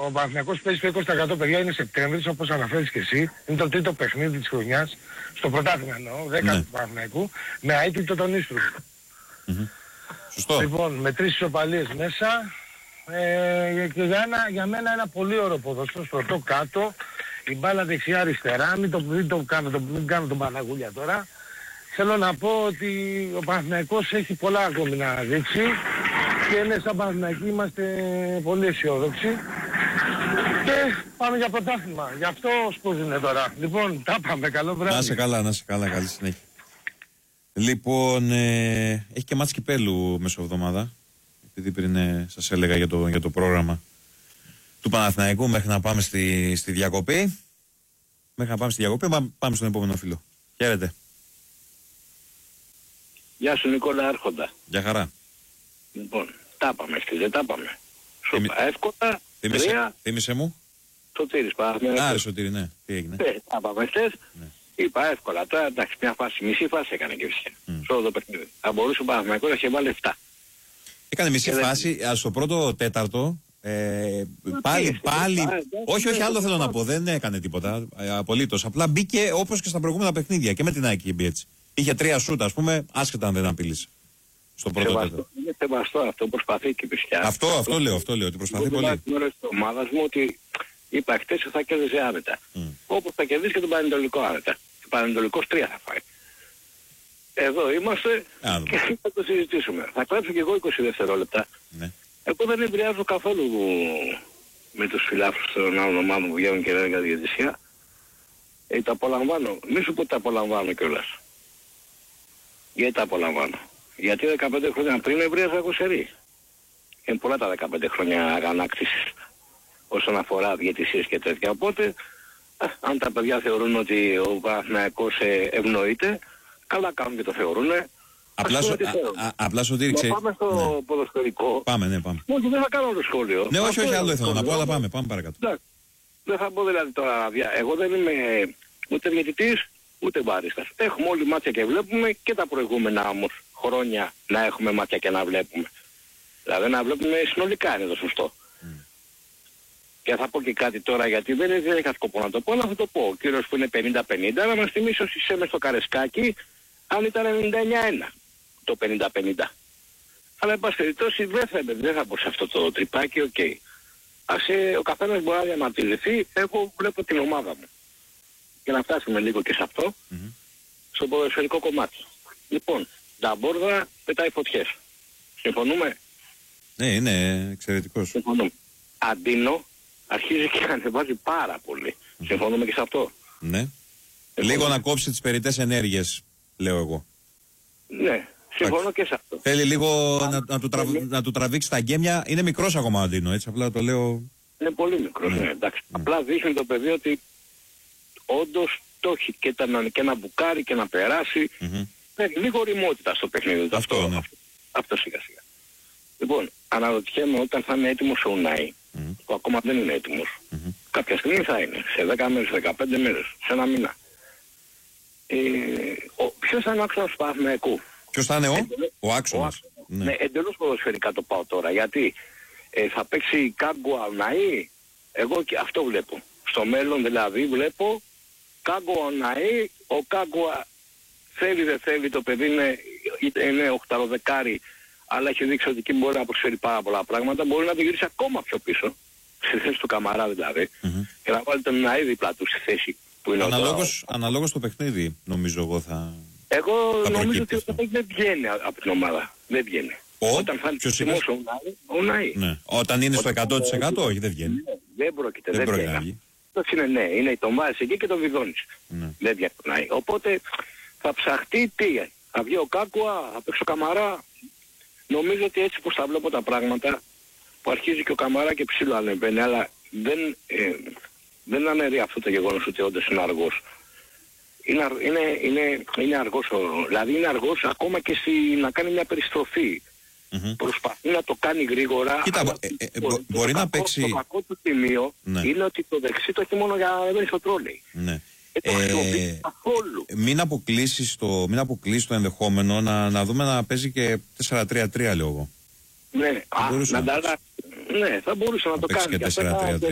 ο Παναθηναϊκός παίζει το 20% παιδιά, είναι Σεπτέμβρης όπως αναφέρεις και εσύ. Είναι το τρίτο παιχνίδι της χρονιάς. Στο πρωτάθλημα εννοώ, 10 του Παναθηναϊκού, με αίτητο τον Ίστρου. Σωστό. Λοιπόν, με 3 ισοπαλίες μέσα. Και για μένα ένα πολύ ωραίο ποδόσφαιρο, στο κάτω, η μπάλα δεξιά αριστερά, μην κάνω τον Παναγούλια τώρα. Θέλω να πω ότι ο Παναθηναϊκός έχει πολλά ακόμη να δείξει και είναι σαν Παναθηναϊκοί είμαστε πολύ αισιόδοξοι και πάμε για πρωτάθλημα. Γι' αυτό σπούζουνε τώρα. Λοιπόν, τα πάμε. Καλό βράδυ. Να είσαι καλά, καλή συνέχεια. Λοιπόν, έχει και μάτς κυπέλου μεσοβδομάδα. Επειδή πριν σας έλεγα για το πρόγραμμα του Παναθηναϊκού μέχρι να πάμε στη διακοπή. Πάμε στον επόμενο φίλο. Χαίρετε. Γεια σου Νικόλα Άρχοντα. Γεια χαρά. Λοιπόν, τα πάμε δεν τα πάμε. Σοπα εύκολα, θύμισε μου. Σωτήρης Παναθηναϊκός. Σωτήρη, ναι. Τι έγινε. Τα πάμε χτες. Ναι. Είπα εύκολα. Τώρα εντάξει, μισή φάση έκανε και φυσικά. Σε όλο το παιχνίδι. Θα μπορούσε ο Παναθηναϊκός να είχε βάλει 7. Έκανε μισή φάση, στο πρώτο τέταρτο. Πάλι. Όχι, άλλο θέλω να πω. Δεν έκανε τίποτα. Απολύτως. Απλά μπήκε όπως και στα προηγούμενα παιχνίδια. Και με την ΑΕΚ μπήκε έτσι. Είχε 3 σούτ, ας πούμε, άσχετα αν δεν απείλησε. Στο πρώτο τέταρτο. Είναι σεβαστό αυτό, προσπαθεί και πια. Αυτό λέω, ότι προσπαθεί πολύ. Εγώ την ώρα της ομάδας μου ότι είπα χτες ότι θα κέρδιζε άνετα. Όπως θα κερδίσει και τον Πανετολικό άνετα. Ο Πανετολικός 3 θα φάει. Εδώ είμαστε και θα το συζητήσουμε. Θα κλέψω και εγώ 20 δευτερόλεπτα. Ναι. Εγώ δεν εμπειριάζω καθόλου με τους φιλάθλους των άλλων ομάδων που βγαίνουν και λένε για διαιτησία. Τα απολαμβάνω. Μη σου πω ότι τα απολαμβάνω κιόλας. Γιατί τα απολαμβάνω. Γιατί 15 χρόνια πριν εμπειριάζα κοσερί. Είναι πολλά τα 15 χρόνια αγανάκτησης όσον αφορά διαιτησίες και τέτοια. Οπότε, αν τα παιδιά θεωρούν ότι ο Παναθηναϊκός ευνοείται, καλά κάνουν και το θεωρούν. Απλά σου δείξε. Πάμε στο ποδοσφαιρικό. Πάμε. Όχι, δεν θα κάνω το σχόλιο. Ναι, όχι, άλλο ήθελα να πω, αλλά πάμε παρακάτω. Δεν θα πω δηλαδή τώρα, εγώ δεν είμαι ούτε διαιτητής, ούτε μπαρίστας. Έχουμε όλοι μάτια και βλέπουμε και τα προηγούμενα όμως χρόνια να έχουμε μάτια και να βλέπουμε. Δηλαδή να βλέπουμε συνολικά είναι το σωστό. Και θα πω και κάτι τώρα γιατί δεν είχα σκοπό να το πω, αλλά θα το πω. Ο κύριος που είναι 50-50 να μας θυμίσει όσοι είσαι μες στο Καρεσκάκι αν ήταν 99-1 το 50-50. Αλλά εν πάση περιπτώσει δεν θα πω σε αυτό το τρυπάκι, οκ. Ο καθένας μπορεί να διαμαρτυρηθεί, εγώ βλέπω την ομάδα μου. Για να φτάσουμε λίγο και σε αυτό, στο ποδοσφαιρικό κομμάτι. Λοιπόν, τα μπόρδα πετάει φωτιές. Συμφωνούμε? Ναι, είναι εξαιρετικός. Συμφωνούμε. Αντίνο αρχίζει και ανεβάζει πάρα πολύ. Συμφωνούμε και σε αυτό. Ναι. Λίγο να κόψει τις περιττές ενέργειες, λέω εγώ. Ναι, συμφωνώ και σε αυτό. Θέλει λίγο να του τραβήξει τα γκέμια. Είναι μικρός ακόμα ο Αντίνο, έτσι απλά το λέω. Είναι πολύ μικρός, ναι, εντάξει. Απλά δείχνει το παιδί ότι όντως το έχει και να μπουκάρει και να περάσει. Λίγο ρημότητα στο παιχνίδι του. Αυτό σιγά σιγά. Λοιπόν, αναρωτιέμαι όταν θα είναι έτοιμος ο Ουνάι, που ακόμα δεν είναι έτοιμος, κάποια στιγμή θα είναι, σε 10 μέρες, 15 μέρες, σε ένα μήνα. Ποιος θα είναι ο άξονας του Παναθηναϊκού? Ποιος θα είναι ο άξονας? Ναι, εντελώς ποδοσφαιρικά το πάω τώρα, γιατί θα παίξει Κάγκουα Ουνάι, εγώ και αυτό βλέπω. Στο μέλλον δηλαδή βλέπω Κάγκουα Ουνάι, ο Κάγκουα θέλει δεν θέλει, το παιδί είναι οχταροδεκάρι, αλλά έχει δείξει ότι εκεί μπορεί να προσφέρει πάρα πολλά πράγματα, μπορεί να το γυρίσει ακόμα πιο πίσω, στη θέση του Καμαρά δηλαδή, και να βάλει τον Ναΐ δίπλα του στη θέση που είναι αναλόγως το παιχνίδι, νομίζω εγώ θα... Εγώ νομίζω ότι δεν βγαίνει από την ομάδα, δεν βγαίνει. Όταν θα είναι ο Ναΐ. Ναι. Όταν είναι στο 100% όχι, δεν βγαίνει. Δεν πρόκειται, δεν βγαίνει. Αυτό είναι, ναι, είναι τον βάζεις εκεί και τον βιδώνεις. Δεν βγαίνει ο Ναΐ. Οπότε θα ψαχτεί τι, θα βγει ο Κάκουα, θα παίξει ο Καμαρά. Νομίζω ότι έτσι πως θα βλέπω τα πράγματα, που αρχίζει και ο Καμαρά και ψήλο ανεβαίνει, δεν αναιρεί αυτό το γεγονός ότι όντως είναι αργός. Είναι αργός, δηλαδή είναι αργός ακόμα και να κάνει μια περιστροφή. Προσπαθεί να το κάνει γρήγορα. Κοίτα, μπορεί να παίξει... Το κακό του σημείο είναι ότι το δεξί το έχει μόνο για να ανεβαίνει στο τρόλεϊ. Μην αποκλείσεις το ενδεχόμενο να δούμε να παίζει και 4-3-3, λέω εγώ. Ναι, θα μπορούσε να το κάνει.